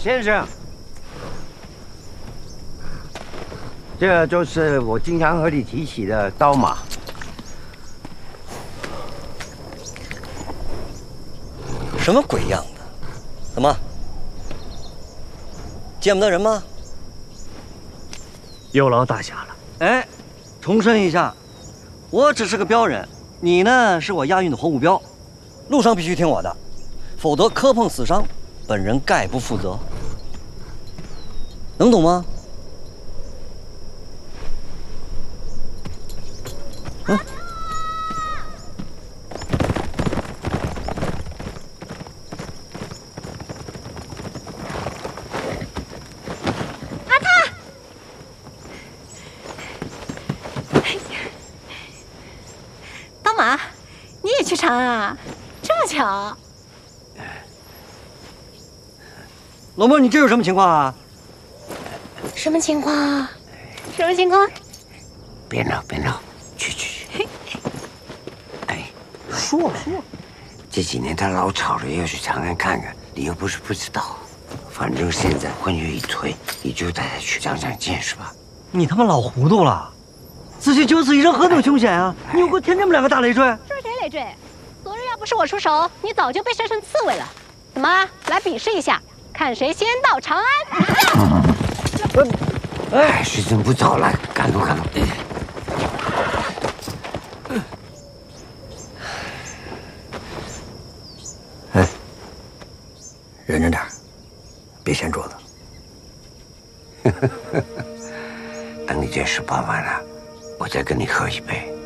先生，这就是我经常和你提起的刀马。 什么鬼样的？怎么？见不得人吗？ 有劳大侠了。 哎，重申一下，我只是个镖人，你呢是我押运的活物镖，路上必须听我的，否则磕碰死伤，本人概不负责。能懂吗？嗯。 刀马，你也去长安啊？这么巧！ 老莫，你这有什么情况啊？ 什么情况啊？什么情况？ 别闹，别闹，去。哎， 说。 这几年他老吵着要去长安看看，你又不是不知道。反正现在婚约一推，你就带他去长见识吧。 你他妈老糊涂了！自己九死一生何等凶险啊！你又给我添这么两个大累赘。 说谁累赘？昨日要不是我出手，你早就被射成刺猬了。怎么，来比试一下，看谁先到长安？ 哎，时间不早了，赶路。 哎，忍着点，别掀桌子。 等你这18万了，我再跟你喝一杯。